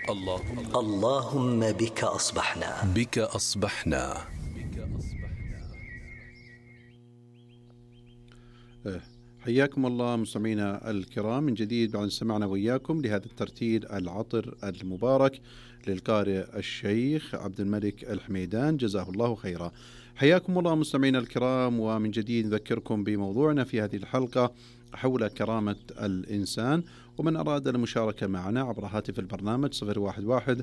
اللهم بك أصبحنا. بك أصبحنا. حياكم الله مستمعينا الكرام من جديد بعد سمعنا وإياكم لهذا الترتيل العطر المبارك للقارئ الشيخ عبد الملك الحميدان جزاه الله خيرا. حياكم الله مستمعينا الكرام، ومن جديد نذكركم بموضوعنا في هذه الحلقة حول كرامة الإنسان، ومن أراد المشاركة معنا عبر هاتف البرنامج 011